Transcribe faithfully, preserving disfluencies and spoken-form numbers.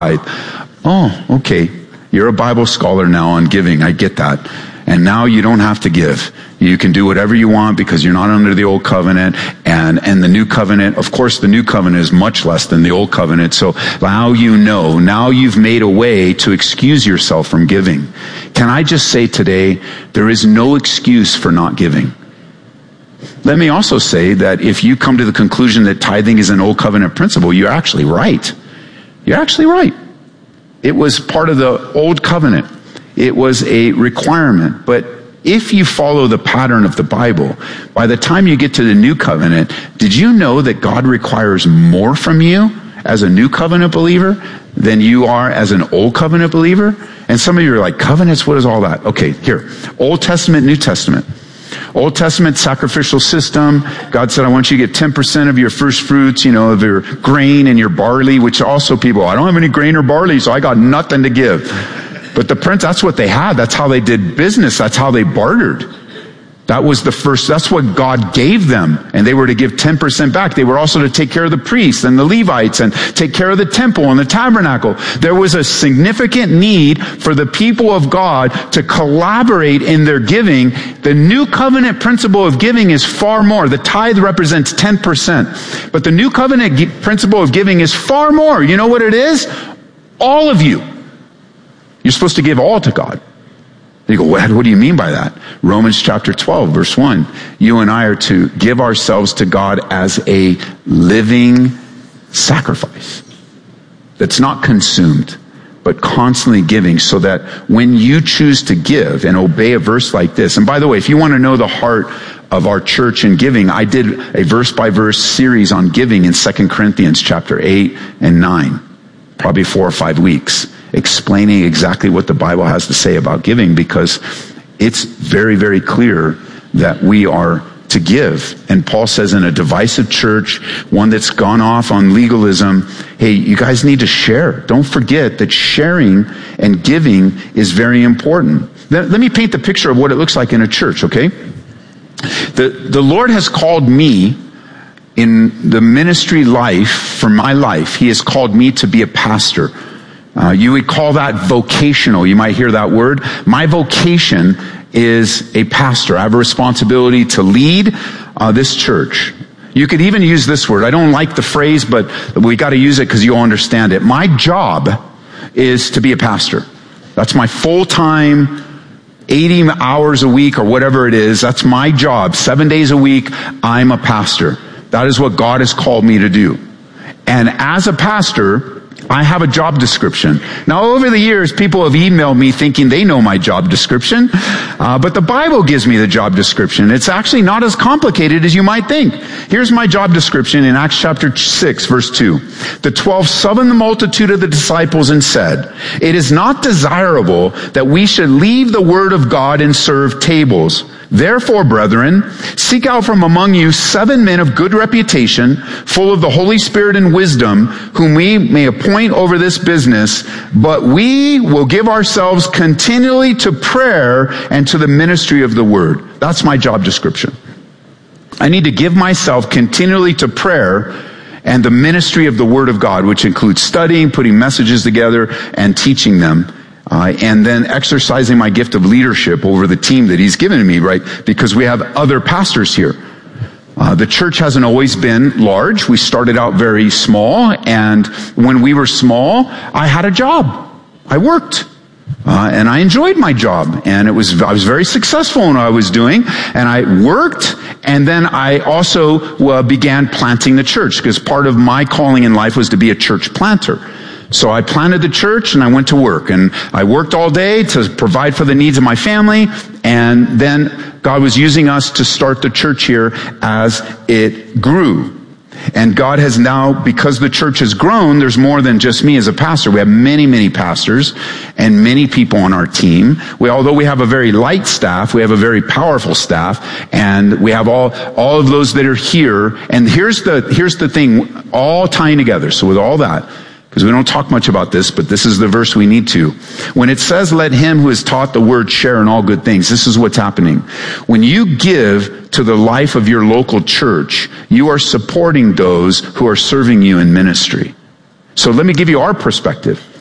Oh, okay. You're a Bible scholar now on giving. I get that. And now you don't have to give. You can do whatever you want because you're not under the old covenant. And, and the new covenant, of course, the new covenant is much less than the old covenant. So now you know, now you've made a way to excuse yourself from giving. Can I just say today, there is no excuse for not giving. Let me also say that if you come to the conclusion that tithing is an old covenant principle, you're actually right. You're actually right. It was part of the old covenant. It was a requirement. But if you follow the pattern of the Bible, by the time you get to the new covenant, did you know that God requires more from you as a new covenant believer than you are as an old covenant believer? And some of you are like, covenants, what is all that? Okay, here. Old Testament, New Testament. Old Testament sacrificial system. God said, I want you to get ten percent of your first fruits, you know, of your grain and your barley, which also people, I don't have any grain or barley, so I got nothing to give. But the prince, that's what they had. That's how they did business. That's how they bartered. That was the first, that's what God gave them. And they were to give ten percent back. They were also to take care of the priests and the Levites and take care of the temple and the tabernacle. There was a significant need for the people of God to collaborate in their giving. The new covenant principle of giving is far more. The tithe represents ten percent. But the new covenant g- principle of giving is far more. You know what it is? All of you. You're supposed to give all to God. You go, what, what do you mean by that? Romans chapter twelve, verse one. You and I are to give ourselves to God as a living sacrifice that's not consumed, but constantly giving, so that when you choose to give and obey a verse like this, and by the way, if you want to know the heart of our church and giving, I did a verse-by-verse series on giving in Second Corinthians chapter eight and nine, probably four or five weeks, explaining exactly what the Bible has to say about giving, because it's very, very clear that we are to give. And Paul says in a divisive church, one that's gone off on legalism, hey, you guys need to share. Don't forget that sharing and giving is very important. Let me paint the picture of what it looks like in a church, okay? The, the Lord has called me in the ministry life, for my life, He has called me to be a pastor. Uh, you would call that vocational. You might hear that word. My vocation is a pastor. I have a responsibility to lead uh, this church. You could even use this word. I don't like the phrase, but we got to use it because you'll understand it. My job is to be a pastor. That's my full-time, eighty hours a week or whatever it is. That's my job. Seven days a week, I'm a pastor. That is what God has called me to do. And as a pastor, I have a job description. Now, over the years, people have emailed me thinking they know my job description, uh, but the Bible gives me the job description. It's actually not as complicated as you might think. Here's my job description in Acts chapter six, verse two. The twelve summoned the multitude of the disciples and said, "It is not desirable that we should leave the word of God and serve tables. Therefore, brethren, seek out from among you seven men of good reputation, full of the Holy Spirit and wisdom, whom we may appoint over this business, but we will give ourselves continually to prayer and to the ministry of the word." That's my job description. I need to give myself continually to prayer and the ministry of the word of God, which includes studying, putting messages together, and teaching them. Uh, and then exercising my gift of leadership over the team that He's given me, right? Because we have other pastors here. Uh, the church hasn't always been large. We started out very small, and when we were small, I had a job. I worked. Uh, and I enjoyed my job, and it was, I was very successful in what I was doing, and I worked, and then I also uh, began planting the church, because part of my calling in life was to be a church planter. So I planted the church and I went to work, and I worked all day to provide for the needs of my family. And then God was using us to start the church here as it grew. And God has now, because the church has grown, there's more than just me as a pastor. We have many, many pastors and many people on our team. We, although we have a very light staff, we have a very powerful staff, and we have all, all of those that are here. And here's the, here's the thing, all tying together. So with all that, because we don't talk much about this, but this is the verse we need to. When it says, let him who is taught the word share in all good things, this is what's happening. When you give to the life of your local church, you are supporting those who are serving you in ministry. So let me give you our perspective.